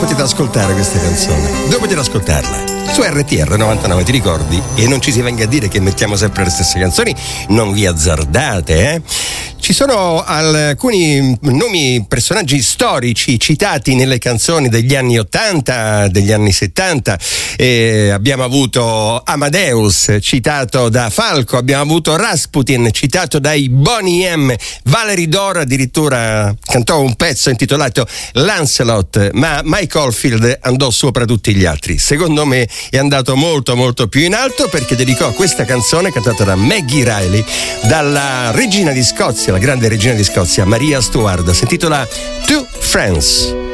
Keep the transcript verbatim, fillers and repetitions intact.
Potete ascoltare questa canzone, dove potete ascoltarla? Su R T R novantanove, ti ricordi? E non ci si venga a dire che mettiamo sempre le stesse canzoni, non vi azzardate, eh? Ci sono alcuni nomi, personaggi storici citati nelle canzoni degli anni ottanta, degli anni settanta. Eh, abbiamo avuto Amadeus citato da Falco, abbiamo avuto Rasputin citato dai Boney M, Valerie Dore addirittura cantò un pezzo intitolato Lancelot, ma Mike Oldfield andò sopra tutti gli altri. Secondo me è andato molto molto più in alto perché dedicò questa canzone cantata da Maggie Reilly dalla regina di Scozia, la grande regina di Scozia, Maria Stuart. Si intitola Two Friends.